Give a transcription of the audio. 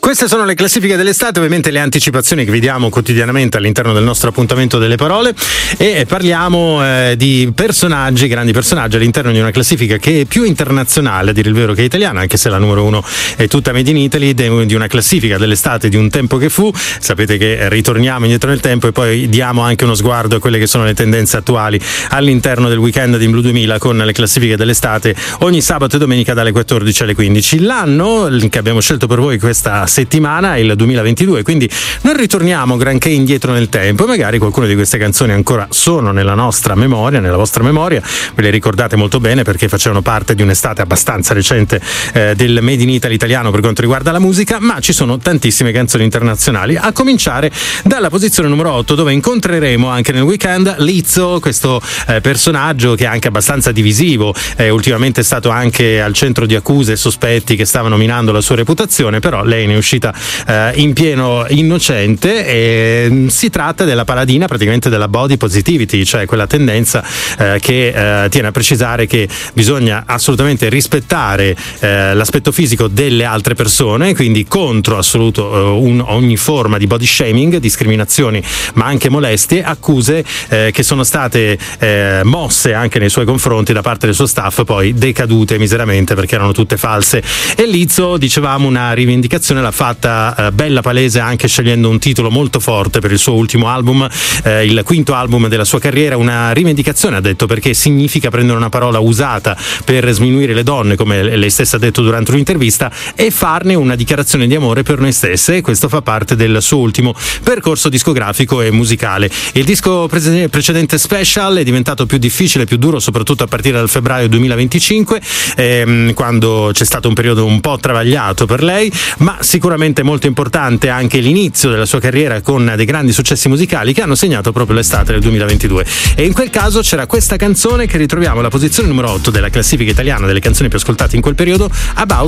Queste sono le classifiche dell'estate, ovviamente le anticipazioni che vediamo quotidianamente all'interno del nostro appuntamento delle parole, e parliamo di personaggi, grandi personaggi all'interno di una classifica che è più internazionale a dire il vero che italiana, anche se la numero uno è tutta made in Italy, di una classifica dell'estate di un tempo che fu. Sapete che ritorniamo indietro nel tempo e poi diamo anche uno sguardo a quelle che sono le tendenze attuali all'interno del weekend di In Blu 2000 con le classifiche dell'estate ogni sabato e domenica dalle 14 alle 15. L'anno che abbiamo scelto per voi questa settimana è il 2022, quindi non ritorniamo granché indietro nel tempo e magari qualcune di queste canzoni ancora sono nella nostra memoria, nella vostra memoria, ve le ricordate molto bene perché facevano parte di un'estate abbastanza recente del Made in Italy italiano per quanto riguarda la musica, ma ci sono tantissime canzoni internazionali, a cominciare dalla posizione numero 8, dove incontreremo anche nel weekend Lizzo, questo personaggio che è anche abbastanza divisivo, ultimamente è stato anche al centro di accuse e sospetti che stavano minando la sua reputazione, però lei ne è uscita in pieno innocente, e si tratta della paladina praticamente della body positivity, cioè quella tendenza che tiene a precisare che bisogna assolutamente rispettare l'aspetto fisico delle altre persone, quindi contro assoluto ogni forma di body shaming, discriminazioni ma anche molestie, accuse che sono state mosse anche nei suoi confronti da parte del suo staff, poi decadute miseramente perché erano tutte false. E Lizzo, dicevamo, una rivendicazione l'ha fatta bella palese, anche scegliendo un titolo molto forte per il suo ultimo album, il quinto album della sua carriera. Una rivendicazione, ha detto, perché significa prendere una parola usata per sminuire le donne, come lei stessa ha detto durante un'intervista, e farne una dichiarazione di amore per noi stesse, e questo fa parte del suo ultimo percorso discografico e musicale. Il disco precedente, Special, è diventato più difficile, più duro, soprattutto a partire dal febbraio 2025, quando c'è stato un periodo un po' travagliato per lei, ma sicuramente molto importante anche l'inizio della sua carriera con dei grandi successi musicali che hanno segnato proprio l'estate del 2022. E in quel caso c'era questa canzone che ritroviamo alla posizione numero 8 della classifica italiana delle canzoni più ascoltate in quel periodo, About